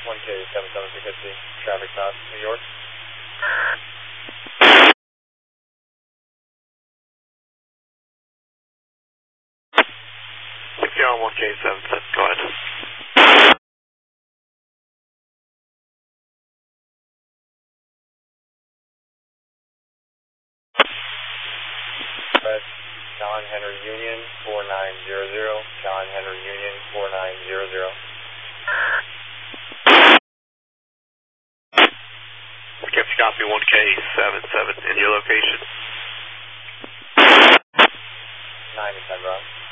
1K7750, traffic stop, New York. If you're on 1K77, go ahead. John Henry Union 4900, John Henry Union 4900. Skip's copy 1K77 and your location? 9 to 10, bro.